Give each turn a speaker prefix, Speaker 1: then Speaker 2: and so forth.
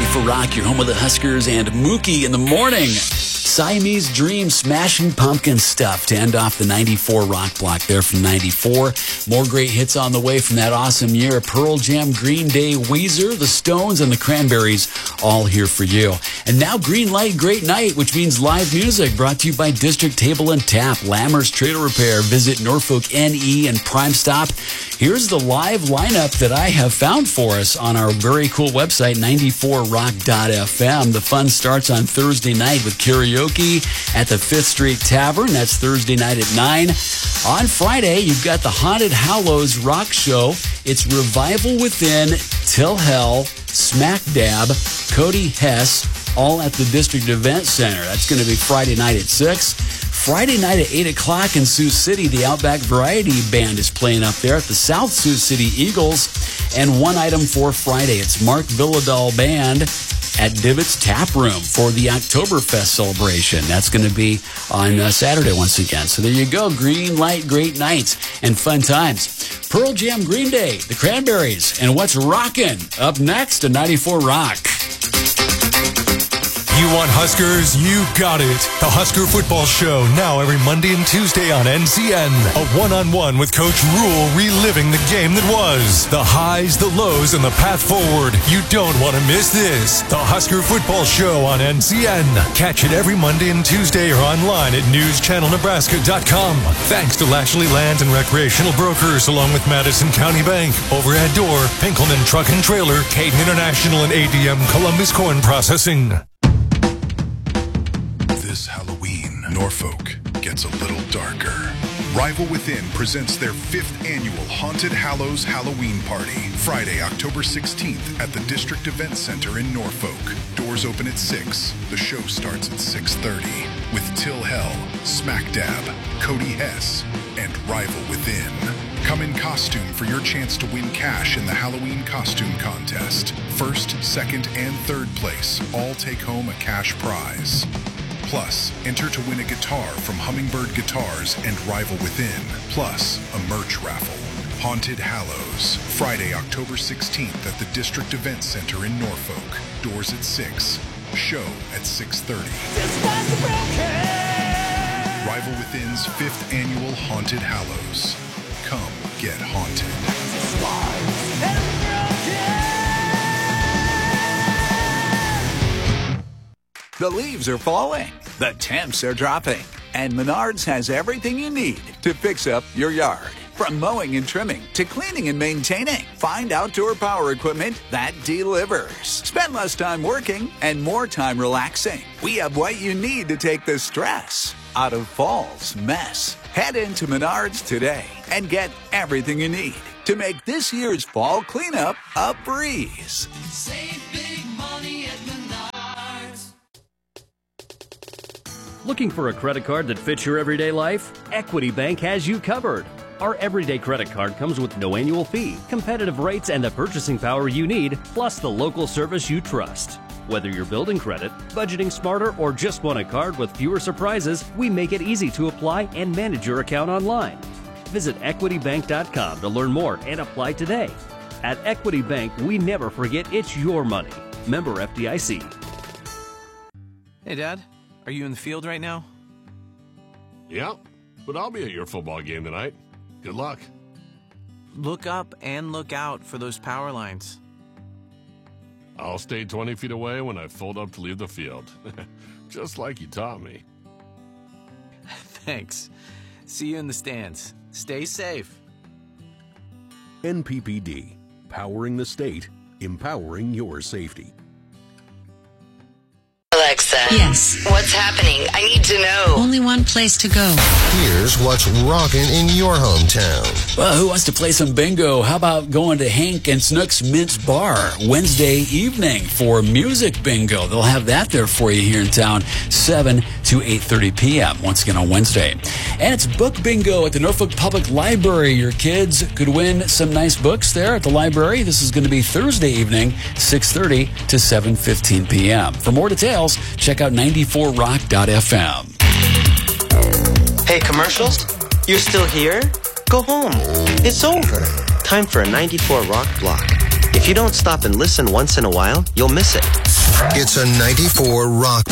Speaker 1: 94 Rock, your home of the Huskers and Mookie in the morning. Siamese Dream, Smashing Pumpkin stuff to end off the 94 Rock block there from 94. More great hits on the way from that awesome year. Pearl Jam, Green Day, Weezer, The Stones, and the Cranberries all here for you. And now Green Light, Great Night, which means live music brought to you by District Table and Tap, Lammer's Trailer Repair. Visit Norfolk NE and Prime Stop. Here's the live lineup that I have found for us on our very cool website, 94rock.fm. The fun starts on Thursday night with karaoke at the 5th Street Tavern. That's Thursday night at 9. On Friday, you've got the Haunted Hallows Rock Show. It's Revival Within, Till Hell, Smack Dab, Cody Hess, all at the District Event Center. That's going to be Friday night at 6. Friday night at 8 o'clock in Sioux City, the Outback Variety Band is playing up there at the South Sioux City Eagles. And one item for Friday, it's Mark Villadal Band at Divots Tap Room for the Oktoberfest celebration. That's going to be on Saturday once again. So there you go. Green Light, Great Nights, and fun times. Pearl Jam, Green Day, the Cranberries, and what's rockin' up next to 94 Rock.
Speaker 2: You want Huskers? You got it. The Husker Football Show, now every Monday and Tuesday on NCN. A one-on-one with Coach Rule, reliving the game that was. The highs, the lows, and the path forward. You don't want to miss this. The Husker Football Show on NCN. Catch it every Monday and Tuesday or online at newschannelnebraska.com. Thanks to Lashley Land and Recreational Brokers, along with Madison County Bank, Overhead Door, Pinkelman Truck and Trailer, Caden International, and ADM Columbus Corn Processing.
Speaker 3: This Halloween, Norfolk gets a little darker. Rival Within presents their 5th annual Haunted Hallows Halloween Party, Friday, October 16th at the District Event Center in Norfolk. Doors open at 6. The show starts at 6:30 with Till Hell, Smack Dab, Cody Hess, and Rival Within. Come in costume for your chance to win cash in the Halloween costume contest. First, second, and third place all take home a cash prize. Plus, enter to win a guitar from Hummingbird Guitars and Rival Within, plus a merch raffle. Haunted Hallows, Friday, October 16th at the District Event Center in Norfolk. Doors at 6. Show at 6:30. Rival Within's 5th annual Haunted Hallows. Come get haunted.
Speaker 4: The leaves are falling, the temps are dropping, and Menards has everything you need to fix up your yard. From mowing and trimming to cleaning and maintaining, find outdoor power equipment that delivers. Spend less time working and more time relaxing. We have what you need to take the stress out of fall's mess. Head into Menards today and get everything you need to make this year's fall cleanup a breeze.
Speaker 5: Save big money at Menards.
Speaker 6: Looking for a credit card that fits your everyday life? Equity Bank has you covered. Our everyday credit card comes with no annual fee, competitive rates, and the purchasing power you need, plus the local service you trust. Whether you're building credit, budgeting smarter, or just want a card with fewer surprises, we make it easy to apply and manage your account online. Visit equitybank.com to learn more and apply today. At Equity Bank, we never forget it's your money. Member FDIC.
Speaker 7: Hey, Dad. Are you in the field right now?
Speaker 8: Yeah, but I'll be at your football game tonight. Good luck.
Speaker 7: Look up and look out for those power lines.
Speaker 8: I'll stay 20 feet away when I fold up to leave the field. Just like you taught me.
Speaker 7: Thanks. See you in the stands. Stay safe.
Speaker 9: NPPD. Powering the state. Empowering your safety.
Speaker 10: Alexa.
Speaker 11: Yes.
Speaker 10: What's happening? I need to know.
Speaker 11: Only one place to go.
Speaker 12: Here's what's rocking in your hometown.
Speaker 1: Well, who wants to play some bingo? How about going to Hank and Snook's Mince Bar Wednesday evening for music bingo? They'll have that there for you here in town, 7 to 8:30 p.m. once again on Wednesday. And it's book bingo at the Norfolk Public Library. Your kids could win some nice books there at the library. This is going to be Thursday evening, 6:30 to 7:15 p.m. For more details, check out 94rock.fm.
Speaker 13: Hey, commercials? You're still here? Go home. It's over. Time for a 94 Rock block. If If you don't stop and listen once in a while, you'll miss it.
Speaker 12: It's a 94 rock